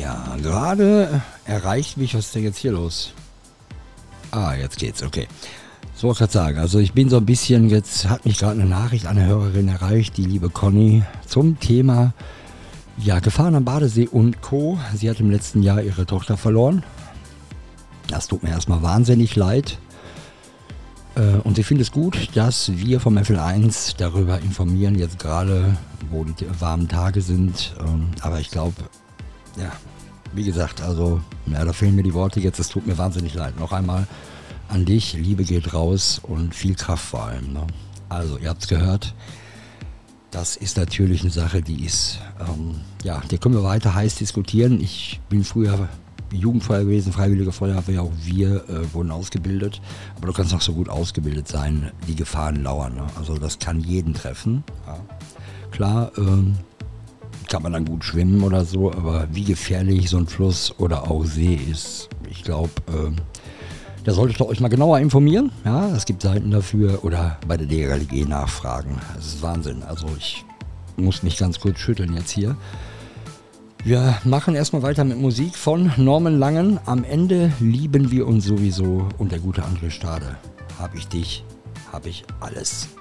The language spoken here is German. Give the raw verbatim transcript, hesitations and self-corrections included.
Ja, gerade erreicht mich, was ist denn jetzt hier los? Ah, jetzt geht's, okay. So wollte ich gerade sagen, also ich bin so ein bisschen, jetzt hat mich gerade eine Nachricht einer Hörerin erreicht, die liebe Conny, zum Thema ja, Gefahren am Badesee und Co. Sie hat im letzten Jahr ihre Tochter verloren. Das tut mir erstmal wahnsinnig leid. Äh, Und ich finde es gut, dass wir vom F L eins darüber informieren, jetzt gerade, wo die warmen Tage sind. Ähm, Aber ich glaube, ja, wie gesagt, also, ja, da fehlen mir die Worte jetzt. Es tut mir wahnsinnig leid. Noch einmal an dich, Liebe geht raus und viel Kraft vor allem. Ne? Also, ihr habt es gehört. Das ist natürlich eine Sache, die ist, ähm, ja, die können wir weiter heiß diskutieren. Ich bin früher Jugendfeuer gewesen, Freiwillige Feuerwehr, auch wir äh, wurden ausgebildet. Aber du kannst noch so gut ausgebildet sein, die Gefahren lauern. Ne? Also das kann jeden treffen. Ja. Klar, ähm, kann man dann gut schwimmen oder so, aber wie gefährlich so ein Fluss oder auch See ist, ich glaube, ähm, da solltet ihr euch mal genauer informieren. Ja, es gibt Seiten dafür oder bei der D G L G nachfragen. Das ist Wahnsinn. Also ich muss mich ganz kurz schütteln jetzt hier. Wir machen erstmal weiter mit Musik von Norman Langen. Am Ende lieben wir uns sowieso und der gute André Stade. Hab ich dich, hab ich alles.